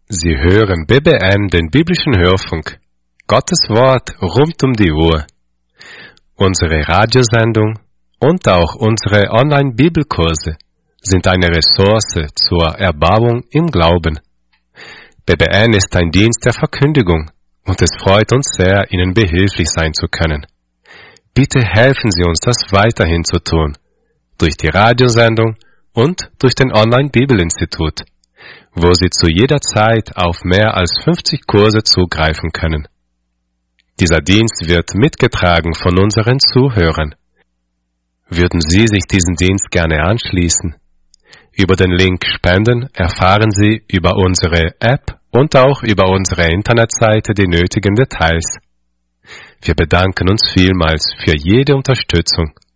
Sie hören BBN, den biblischen Hörfunk. Gottes Wort rund um die Uhr. Unsere Radiosendung und auch unsere Online-Bibelkurse sind eine Ressource zur Erbauung im Glauben. BBN ist ein Dienst der Verkündigung und es freut uns sehr, Ihnen behilflich sein zu können. Bitte helfen Sie uns, das weiterhin zu tun, durch die Radiosendung und durch den Online-Bibelinstitut, wo Sie zu jeder Zeit auf mehr als 50 Kurse zugreifen können. Dieser Dienst wird mitgetragen von unseren Zuhörern. Würden Sie sich diesem Dienst gerne anschließen? Über den Link Spenden erfahren Sie über unsere App und auch über unsere Internetseite die nötigen Details. Wir bedanken uns vielmals für jede Unterstützung